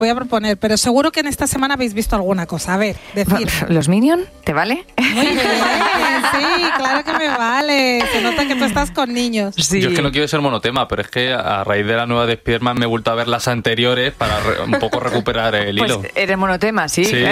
voy a proponer, pero seguro que en esta semana habéis visto alguna cosa. A ver, decir. ¿Los Minions? ¿Te vale? Muy bien, sí, claro que me vale. Se nota que tú estás con niños. Sí. Yo es que no quiero ser monotema, pero es que a raíz de la nueva de Spider-Man me he vuelto a ver las anteriores para un poco recuperar el hilo. Pues eres monotema, sí. Sí,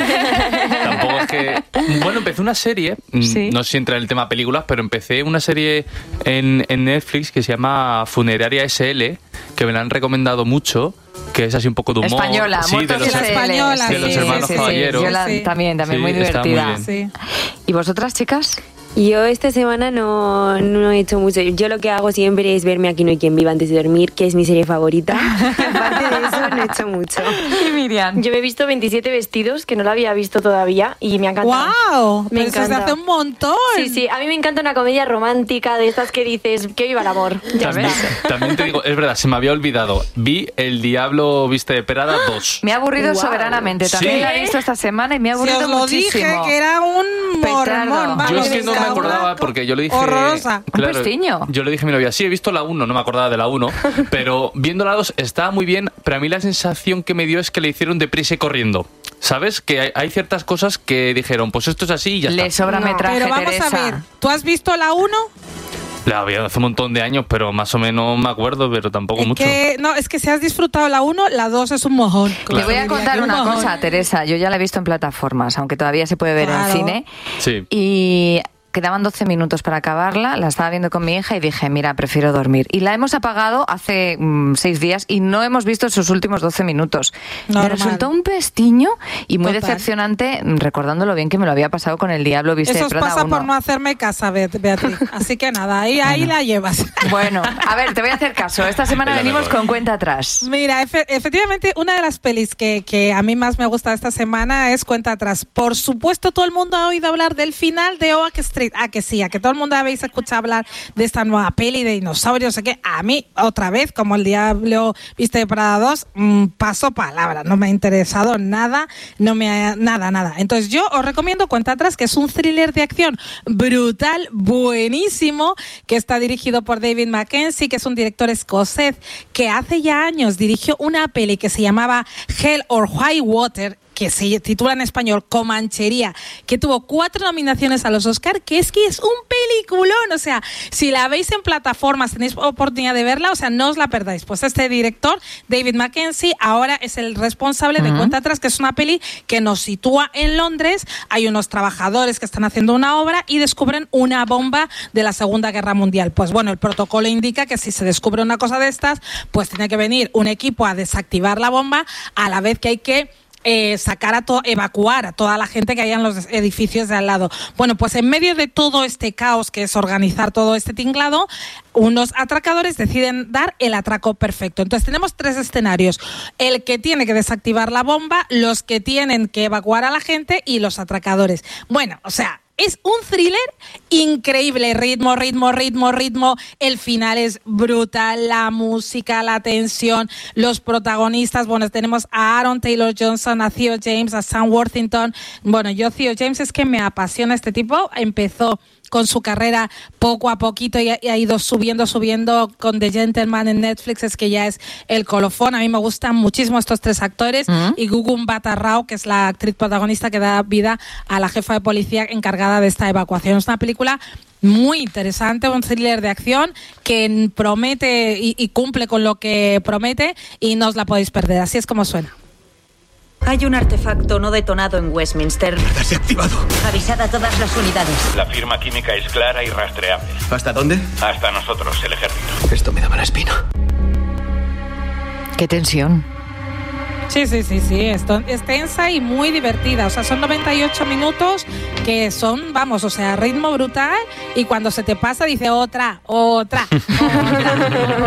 tampoco es que... Bueno, empecé una serie, no sé si entra en el tema películas, pero empecé una serie en Netflix que se llama Funeraria SL, que me la han recomendado mucho, que es así un poco de humor. Española, sí, de los hermanos Caballeros. También muy divertida. Sí. ¿Y vosotras, chicas? Yo esta semana no he hecho mucho. Yo lo que hago siempre es verme Aquí no hay quien viva antes de dormir, que es mi serie favorita. Aparte de eso, no he hecho mucho. ¿Y Miriam? Yo me he visto 27 vestidos, que no lo había visto todavía, y me ha encantado. ¡Wow! Me encanta. Eso se hace un montón. Sí, a mí me encanta una comedia romántica de estas que dices, que viva el amor. También te digo, es verdad, se me había olvidado. Vi El Diablo Viste de Prada 2. Me ha aburrido soberanamente. También la he visto esta semana y me ha aburrido muchísimo. Os lo dije, que era un mormón. Yo es que no me acordaba porque yo le dije... Horrorosa. Claro, un pestiño. Yo le dije a mi novia, sí, he visto la 1, no me acordaba de la 1, pero viendo la 2 estaba muy bien, pero a mí la sensación que me dio es que le hicieron deprisa y corriendo. ¿Sabes? Que hay ciertas cosas que dijeron, pues esto es así y ya está. Le sobra metraje, pero vamos Teresa. a ver, ¿tú has visto la 1? La había hace un montón de años, pero más o menos me acuerdo, pero tampoco mucho. No, es que si has disfrutado la 1, la 2 es un mojón. Claro. Te voy a contar una cosa, Teresa. Yo ya la he visto en plataformas, aunque todavía se puede ver en cine. Sí. Y quedaban 12 minutos para acabarla, la estaba viendo con mi hija y dije, mira, prefiero dormir. Y la hemos apagado hace 6 días y no hemos visto sus últimos 12 minutos. Normal. Me resultó un pestiño y muy Total. decepcionante, recordando lo bien que me lo había pasado con El Diablo Viste Eso de Prada 1. os pasa por no hacerme casa, Beatriz. Así que nada, ahí la llevas. Bueno, a ver, te voy a hacer caso. Esta semana venimos con Cuenta Atrás. Mira, efectivamente, una de las pelis que a mí más me gusta esta semana es Cuenta Atrás. Por supuesto, todo el mundo ha oído hablar del final de Oak Street. A que sí, a que todo el mundo habéis escuchado hablar de esta nueva peli de dinosaurios. Sé que a mí, otra vez, como El Diablo Viste de Prada 2, paso palabra. No me ha interesado nada, nada. Entonces, yo os recomiendo Cuenta Atrás, que es un thriller de acción brutal, buenísimo, que está dirigido por David Mackenzie, que es un director escocés que hace ya años dirigió una peli que se llamaba Hell or High Water, que se titula en español Comanchería, que tuvo 4 nominaciones a los Oscar, que es un peliculón. O sea, si la veis en plataformas, tenéis oportunidad de verla, o sea, no os la perdáis. Pues este director, David Mackenzie, ahora es el responsable de Cuenta Atrás, que es una peli que nos sitúa en Londres. Hay unos trabajadores que están haciendo una obra y descubren una bomba de la Segunda Guerra Mundial. Pues bueno, el protocolo indica que si se descubre una cosa de estas, pues tiene que venir un equipo a desactivar la bomba, a la vez que hay que evacuar a toda la gente que hay en los edificios de al lado. Bueno, pues en medio de todo este caos que es organizar todo este tinglado, unos atracadores deciden dar el atraco perfecto. Entonces tenemos 3 escenarios: el que tiene que desactivar la bomba, los que tienen que evacuar a la gente y los atracadores. Bueno, o sea, es un thriller increíble, ritmo. El final es brutal, la música, la tensión, los protagonistas. Bueno, tenemos a Aaron Taylor Johnson, a Theo James, a Sam Worthington. Bueno, yo Theo James es que me apasiona este tipo. Empezó con su carrera poco a poquito y ha ido subiendo con The Gentleman en Netflix, es que ya es el colofón. A mí me gustan muchísimo estos 3 actores y Gugum Bhatta Rao, que es la actriz protagonista que da vida a la jefa de policía encargada de esta evacuación. Es una película muy interesante, un thriller de acción que promete y cumple con lo que promete y no os la podéis perder. Así es como suena. Hay un artefacto no detonado en Westminster. Desactivado. Avisad a todas las unidades. La firma química es clara y rastreable. ¿Hasta dónde? Hasta nosotros, el ejército. Esto me da mala espina. Qué tensión. Sí, esto es tensa y muy divertida. O sea, son 98 minutos que son, vamos, o sea, ritmo brutal, y cuando se te pasa dice otra.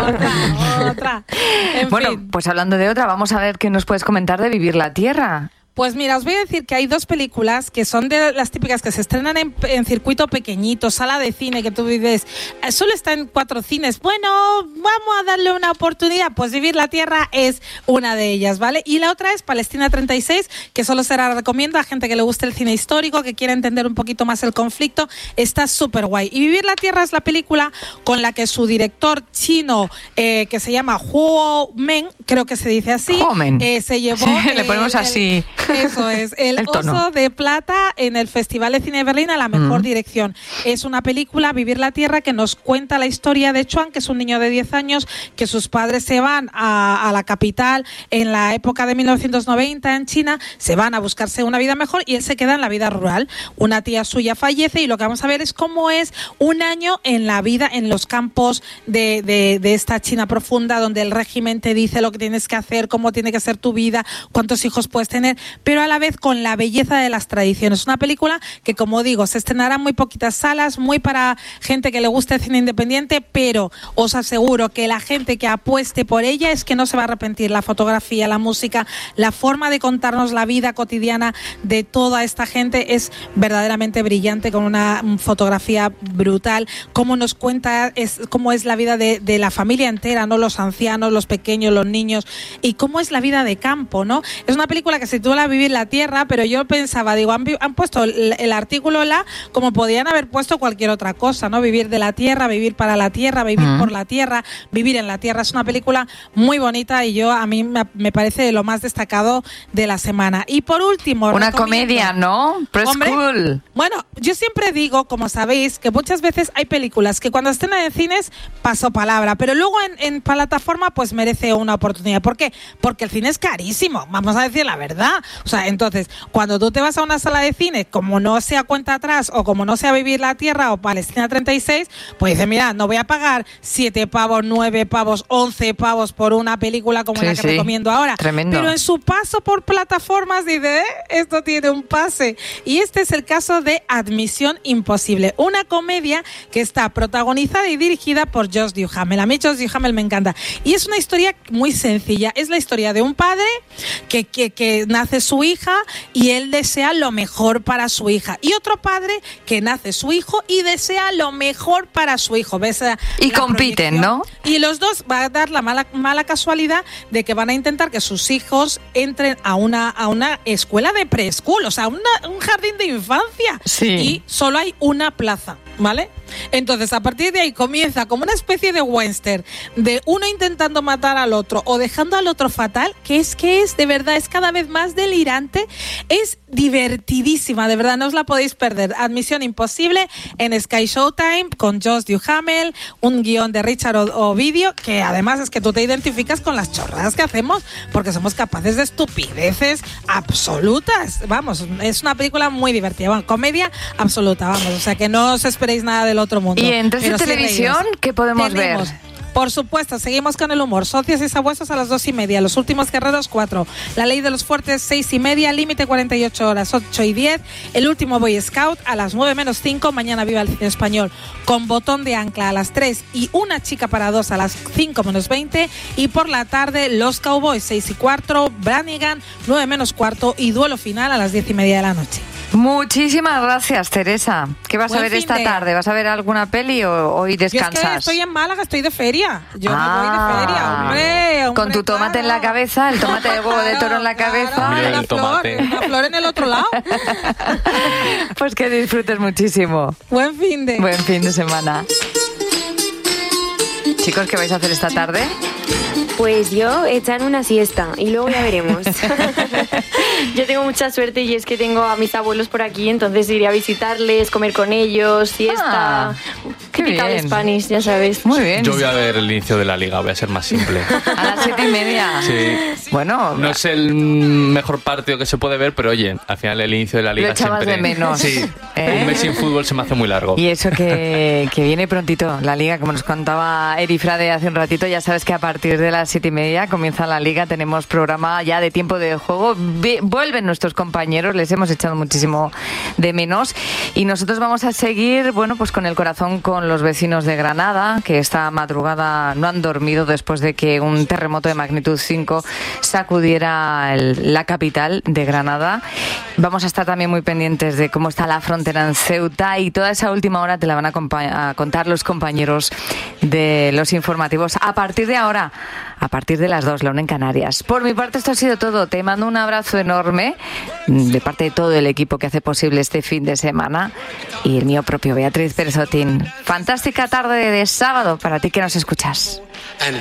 En bueno, fin. pues hablando de otra, vamos a ver qué nos puedes comentar de Vivir la Tierra. Pues mira, os voy a decir que hay 2 películas que son de las típicas que se estrenan en circuito pequeñito, sala de cine, que tú dices, solo está en 4 cines. Bueno, vamos a darle una oportunidad. Pues Vivir la Tierra es una de ellas, ¿vale? Y la otra es Palestina 36, que solo se la recomiendo a gente que le guste el cine histórico, que quiera entender un poquito más el conflicto. Está súper guay. Y Vivir la Tierra es la película con la que su director chino, que se llama Huo Men, creo que se dice así, se llevó... Le ponemos así... Eso es, el Oso de Plata en el Festival de Cine de Berlín a la mejor dirección. Es una película, Vivir la Tierra, que nos cuenta la historia de Chuan, que es un niño de 10 años, que sus padres se van a la capital en la época de 1990 en China, se van a buscarse una vida mejor y él se queda en la vida rural. Una tía suya fallece y lo que vamos a ver es cómo es un año en la vida, en los campos de esta China profunda, donde el régimen te dice lo que tienes que hacer, cómo tiene que ser tu vida, cuántos hijos puedes tener, pero a la vez con la belleza de las tradiciones. Una película que, como digo, se estrenará en muy poquitas salas, muy para gente que le guste el cine independiente, pero os aseguro que la gente que apueste por ella es que no se va a arrepentir. La fotografía, la música, la forma de contarnos la vida cotidiana de toda esta gente es verdaderamente brillante, con una fotografía brutal, cómo nos cuenta cómo es la vida de la familia entera, no los ancianos, los pequeños, los niños, y cómo es la vida de campo, ¿no? Es una película que se titula Vivir la Tierra, pero yo pensaba, digo, han puesto el artículo como podían haber puesto cualquier otra cosa, ¿no? Vivir de la tierra, vivir para la tierra, vivir por la tierra, vivir en la tierra. Es una película muy bonita y a mí me parece lo más destacado de la semana. Y por último... Una comedia, ¿no? Preschool. Bueno, yo siempre digo, como sabéis, que muchas veces hay películas que cuando estén en cines paso palabra, pero luego en plataforma pues merece una oportunidad. ¿Por qué? Porque el cine es carísimo, vamos a decir la verdad. O sea, entonces, cuando tú te vas a una sala de cine, como no sea Cuenta Atrás o como no sea Vivir la Tierra o Palestina 36, pues dices, mira, no voy a pagar 7 pavos, 9 pavos, 11 pavos por una película como la que recomiendo ahora. Tremendo. Pero en su paso por plataformas dice, esto tiene un pase. Y este es el caso de Admisión Imposible, una comedia que está protagonizada y dirigida por Josh Duhamel. A mí Josh Duhamel me encanta. Y es una historia muy sencilla. Es la historia de un padre que nace su hija y él desea lo mejor para su hija. Y otro padre que nace su hijo y desea lo mejor para su hijo. ¿Ves? Y compiten, ¿no? Y los dos va a dar la mala casualidad de que van a intentar que sus hijos entren a una escuela de preschool, o sea, un jardín de infancia. Sí. Y solo hay una plaza, ¿vale? Entonces, a partir de ahí comienza como una especie de western de uno intentando matar al otro o dejando al otro fatal, que es de verdad, es cada vez más delirante, es divertidísima, de verdad, no os la podéis perder. Admisión Imposible en Sky Showtime con Josh Duhamel, un guión de Richard Ovidio, que además es que tú te identificas con las chorradas que hacemos, porque somos capaces de estupideces absolutas. Vamos, es una película muy divertida, bueno, comedia absoluta, vamos, o sea que no os esperéis nada del otro mundo. ¿Y en televisión qué podemos ver? Por supuesto, seguimos con el humor. Socios y sabuesos a las 2:30. Los últimos guerreros, 4. La ley de los fuertes, 6:30. Límite, 48 horas, 8:10. El último Boy Scout a las 9:05. Mañana Viva el Cine Español con Botón de Ancla a las 3. Y Una chica para dos a las 5:20. Y por la tarde, Los Cowboys, 6:15. Brannigan, 9:15. Y Duelo Final a las 10:30 de la noche. Muchísimas gracias, Teresa. ¿Qué vas a ver esta tarde? ¿Vas a ver alguna peli o hoy descansas? Yo es que estoy en Málaga, estoy de feria. Yo me voy de feria, hombre. Con tu tomate en la cabeza, el tomate de huevo de toro en la cabeza. Mira el tomate. La flor en el otro lado. Pues que disfrutes muchísimo. Buen fin de semana. Chicos, ¿qué vais a hacer esta tarde? Pues yo echar una siesta y luego ya veremos. Yo tengo mucha suerte y es que tengo a mis abuelos por aquí, entonces iré a visitarles, comer con ellos, siesta. Típica de Spanish, ya sabes. Muy bien. Yo voy a ver el inicio de la liga, voy a ser más simple. A las 7:30. Sí. Bueno. No es el mejor partido que se puede ver, pero oye, al final el inicio de la liga lo echabas siempre... de menos. Sí. Un mes sin fútbol se me hace muy largo. Y eso que viene prontito, la liga, como nos contaba Eri Frade hace un ratito, ya sabes que a partir de las 7:30 comienza la liga, tenemos programa ya de tiempo de juego, vuelven nuestros compañeros, les hemos echado muchísimo de menos y nosotros vamos a seguir, bueno, pues con el corazón con con los vecinos de Granada, que esta madrugada no han dormido después de que un terremoto de magnitud 5 sacudiera la capital de Granada. Vamos a estar también muy pendientes de cómo está la frontera en Ceuta, y toda esa última hora te la van a contar los compañeros de los informativos a partir de ahora, a partir de las 2, la 1 en Canarias. Por mi parte, esto ha sido todo. Te mando un abrazo enorme de parte de todo el equipo que hace posible este fin de semana, y el mío propio, Beatriz Pérez Otín. Fantástica tarde de sábado para ti que nos escuchas.